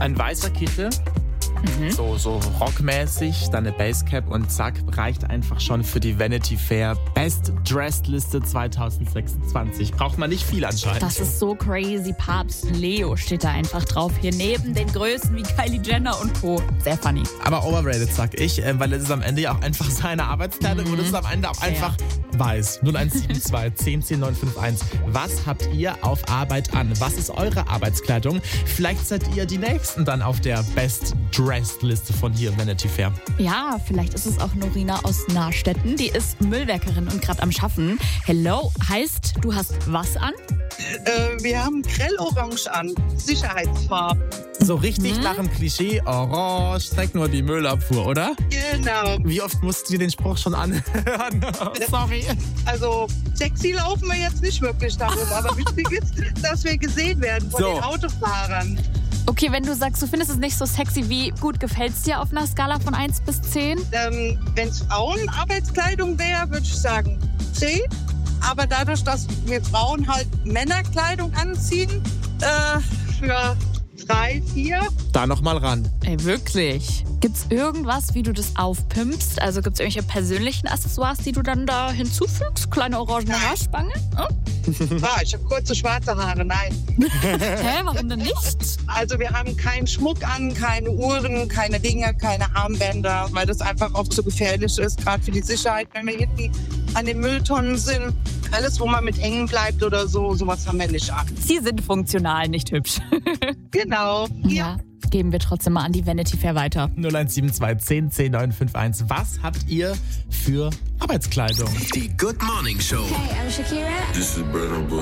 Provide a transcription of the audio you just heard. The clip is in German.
ein weißer Kittel, so rockmäßig, dann eine Basecap und zack, reicht einfach schon für die Vanity Fair Best Dressed Liste 2026. Braucht man nicht viel anscheinend. Das ist so crazy. Papst Leo steht da einfach drauf. Hier neben den Größen wie Kylie Jenner und Co. Sehr funny. Aber overrated, sag ich, weil es ist am Ende ja auch einfach seine Arbeitskleidung und es ist am Ende auch einfach weiß. 0172 10 10 951. Was habt ihr auf Arbeit an? Was ist eure Arbeitskleidung? Vielleicht seid ihr die Nächsten dann auf der Best Dressed Liste von hier Vanity Fair. Ja, vielleicht ist es auch Norina aus Nahstetten. Die ist Müllwerkerin und gerade am Schaffen. Hello, heißt, du hast was an? Wir haben Grellorange an, Sicherheitsfarben. So richtig nach dem Klischee, orange, trägt nur die Müllabfuhr, oder? Genau. Wie oft musst du dir den Spruch schon anhören? Sorry. Also sexy laufen wir jetzt nicht wirklich darum, aber wichtig ist, dass wir gesehen werden von den Autofahrern. Okay, wenn du sagst, du findest es nicht so sexy, wie gut gefällt es dir auf einer Skala von 1 bis 10? Wenn es Frauenarbeitskleidung wäre, würde ich sagen 10. Aber dadurch, dass wir Frauen halt Männerkleidung anziehen, für 3, 4. Da nochmal ran. Ey, wirklich? Gibt's irgendwas, wie du das aufpimpst? Also gibt's irgendwelche persönlichen Accessoires, die du dann da hinzufügst? Kleine orangene Haarspange? Oh. Ich habe kurze schwarze Haare, nein. Hä, warum denn nicht? Also wir haben keinen Schmuck an, keine Uhren, keine Ringe, keine Armbänder, weil das einfach auch zu gefährlich ist, gerade für die Sicherheit, wenn wir irgendwie an den Mülltonnen sind. Alles, wo man mit hängen bleibt oder so, sowas haben wir nicht an. Sie sind funktional, nicht hübsch. Genau. Ja. Geben wir trotzdem mal an die Vanity Fair weiter. 0172 10 10 951. Was habt ihr für Arbeitskleidung? Die Good Morning Show. Hey, I'm Shakira. This is Burna Boy.